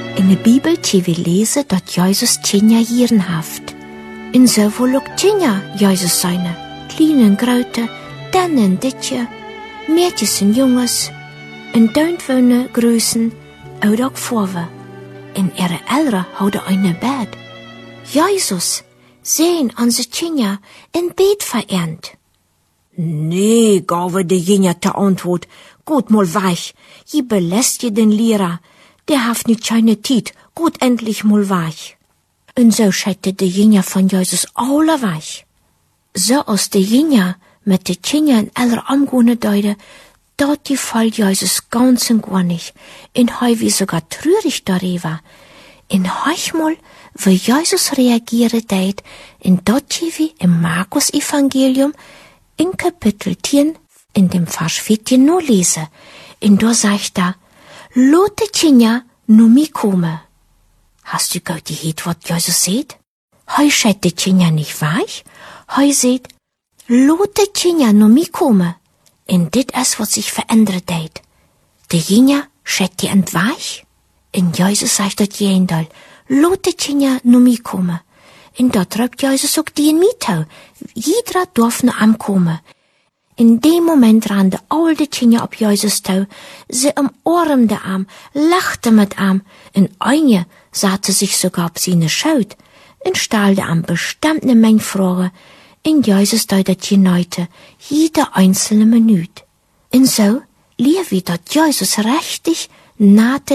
In der Bibel die wir lesen, dass Jesus 10 Jahre haft. In so wohl auch 10 Jesus seine. Kleine und große, Dannen, Dittje, Mädchen und Junges, in Döntwohnen, Größen, oder auch Vorwe. In ihre Eltern houden eine Bett. Jesus, sehen unsere Kinder in Bett verehrt. Nee, gabe de Jenja te Antwort. Gut mal weich, je belässt je den Lehrer. Der haft nicht keine Tiet, gut endlich mal weich. Und so schätte de Jenja von Jesus alle weich. So aus de Jenja mit de Kinder in aller Amgone deute, dort die Fall Jesus ganz und gar nicht. In heu wie sogar trürig darüber. In heuchmal, wie Jesus reagiere deit, in dort wie im Markus-Evangelium, in Kapitel 10, in dem Vers 14 nur lese. In da sagt er, Lote Kinder nu mi komme. Hast du gehört, was Jesus sagt? Heu schät die Kinder nicht weich? Heu sagt, Lote Kinder nu mi komme. In dit es, was sich verändert hat. Die Kinder schät die entweich? In Jesus sagt dat jendal, Lote Kinder nu mi komme. In dat rückt Jesus auch die in Mietau. Jeder darf nu ankommen. In dem Moment rannte all die Kinder op Jesus toe. Sie umarmte am, lachte mit am. In eine satte sich sogar op seine Schaut. Und stellte am bestimmt ne Menge Fragen. In Jesus deutet geneute, jede einzelne Minute. Und so, lief wie dat Jesus richtig nahe